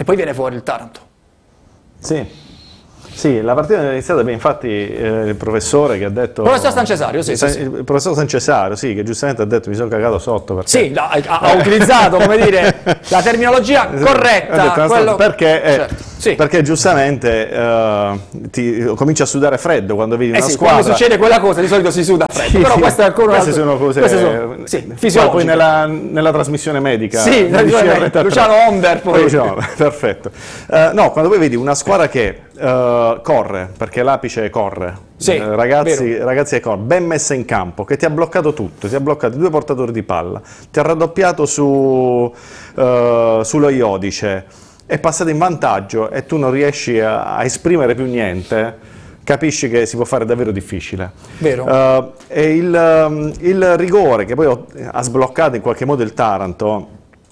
poi viene fuori il Taranto. Sì. Sì, la partita è iniziata bene, infatti il professore che ha detto... Professor San Cesario, sì. Il professor San Cesario, sì, che giustamente ha detto mi sono cagato sotto perché... Sì, ha utilizzato, come dire, la terminologia corretta. Perché giustamente comincia a sudare freddo quando vedi una squadra... Quando succede quella cosa di solito si suda freddo, sì, però questa è ancora queste sono cose fisiologiche. Poi nella trasmissione medica... Sì, Luciano Onder poi. Perfetto. No, quando poi vedi una squadra che... corre, perché l'Apice corre, sì, ragazzi che corre, ben messa in campo, che ti ha bloccato tutto, ti ha bloccato 2 portatori di palla, ti ha raddoppiato sullo Iodice, è passato in vantaggio e tu non riesci a esprimere più niente, capisci che si può fare davvero difficile. Vero. E il rigore che poi ha sbloccato in qualche modo il Taranto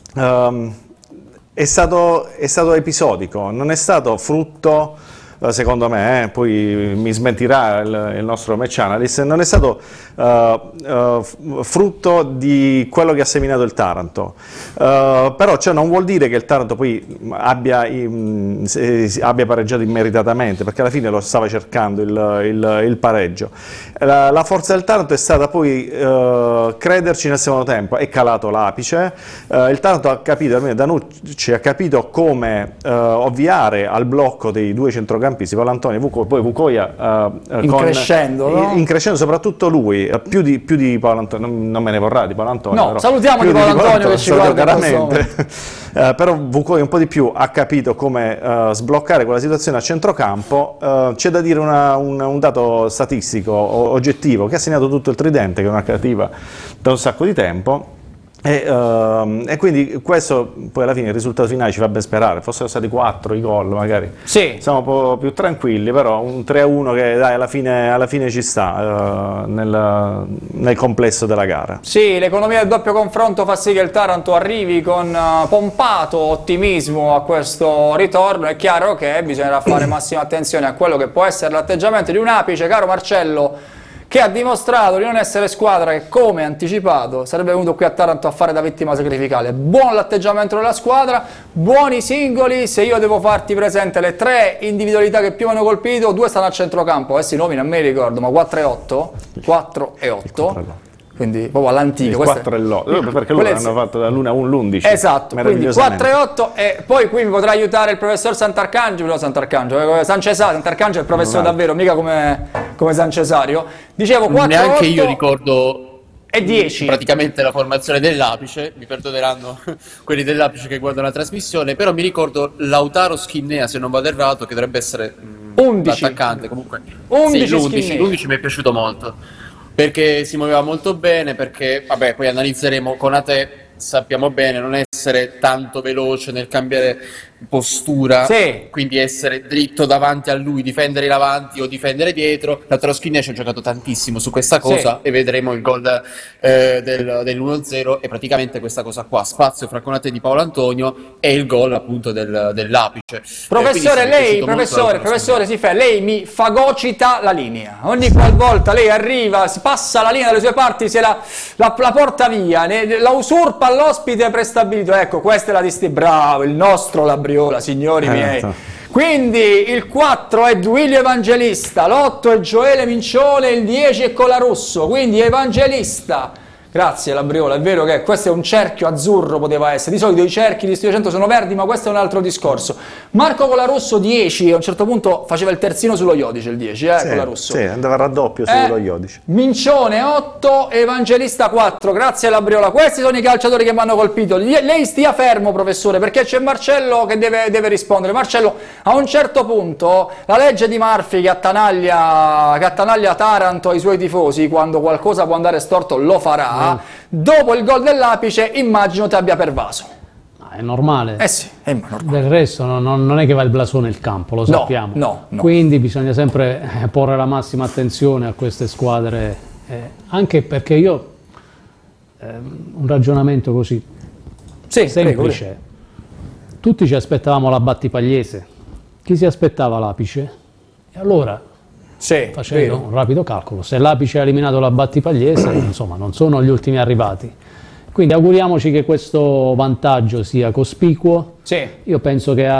è stato episodico, non è stato frutto, secondo me, poi mi smentirà il nostro match analyst, non è stato frutto di quello che ha seminato il Taranto, però ciò non vuol dire che il Taranto poi abbia pareggiato immeritatamente, perché alla fine lo stava cercando il pareggio. La forza del Taranto è stata poi crederci nel secondo tempo, è calato l'Apice, il Taranto ha capito, almeno Danucci ha capito come ovviare al blocco dei 2 centrocampisti, Paolo Antonio e poi Vukoia in crescendo, soprattutto lui, più di Paolo Antonio, non me ne vorrà di Paolo Antonio. No, però, salutiamo di Paolo Antonio che ci guarda veramente. Però Vukoia un po' di più ha capito come sbloccare quella situazione a centrocampo. C'è da dire un dato statistico oggettivo, che ha segnato tutto il tridente, che è una creativa da un sacco di tempo. E quindi questo poi alla fine il risultato finale ci fa ben sperare, fossero stati 4 i gol magari siamo un po' più tranquilli, però un 3-1 che dai, alla fine ci sta nel complesso della gara. Sì, l'economia del doppio confronto fa sì che il Taranto arrivi con pompato ottimismo a questo ritorno. È chiaro che bisognerà fare massima attenzione a quello che può essere l'atteggiamento di un Apice, caro Marcello, che ha dimostrato di non essere squadra che, come anticipato, sarebbe venuto qui a Taranto a fare da vittima sacrificale. Buon l'atteggiamento della squadra, buoni singoli. Se io devo farti presente le 3 individualità che più hanno colpito, 2 stanno a centrocampo, adesso i nomi non me li ricordo, ma 4 e 8. Quindi proprio all'antico. 4 e l'8, perché loro hanno fatto dall'1 all'11. Esatto, quindi 4 e 8 e poi qui mi potrà aiutare il professor Sant'Arcangelo, San Cesario, Sant'Arcangelo è il professore davvero, mica come San Cesario. Dicevo 4 neanche 8, io ricordo e 10. Praticamente la formazione dell'Apice, mi perdoneranno quelli dell'Apice che guardano la trasmissione, però mi ricordo Lautaro Schinnea, se non vado errato, che dovrebbe essere 11 l'attaccante comunque. 11 sì, l'11 mi è piaciuto molto, perché si muoveva molto bene, perché vabbè, poi analizzeremo con Ate, sappiamo bene non essere tanto veloce nel cambiare postura, quindi essere dritto davanti a lui, difendere davanti o difendere dietro. La Troschini ci ha giocato tantissimo su questa cosa e vedremo il gol dell'1-0 e praticamente questa cosa qua, spazio fra Konate di Paolo Antonio e il gol appunto dell'Apice. Professore, lei mi fagocita la linea, ogni qualvolta lei arriva, si passa la linea dalle sue parti, se la porta via, la usurpa all'ospite prestabilito. Ecco, questa è la bravo, il nostro Labriola, signori miei. Quindi il 4 è Duilio Evangelista, l'8 è Gioele Mincione, il 10 è Colarusso, quindi Evangelista. Grazie Labriola, è vero che questo è un cerchio azzurro, poteva essere, di solito i cerchi di Studio 100 sono verdi, ma questo è un altro discorso. Marco Colarusso 10, a un certo punto faceva il terzino sullo Iodice, il 10, Colarusso. Sì, andava a raddoppio sullo Iodice. Mincione 8, Evangelista 4, grazie Labriola. Questi sono i calciatori che mi hanno colpito. Lei stia fermo, professore, perché c'è Marcello che deve rispondere. Marcello, a un certo punto, la legge di Murphy che attanaglia Taranto ai suoi tifosi, quando qualcosa può andare storto lo farà. Dopo il gol dell'Apice immagino ti abbia pervaso. È normale. Sì, è normale. Del resto non è che va il blasone nel campo, lo sappiamo. No. Quindi bisogna sempre porre la massima attenzione a queste squadre, anche perché io un ragionamento così semplice. Prego. Tutti ci aspettavamo la Battipagliese. Chi si aspettava l'Apice? E allora, facendo un rapido calcolo, se l'Apice ha eliminato la Battipagliese, insomma, non sono gli ultimi arrivati. Quindi auguriamoci che questo vantaggio sia cospicuo. Io penso che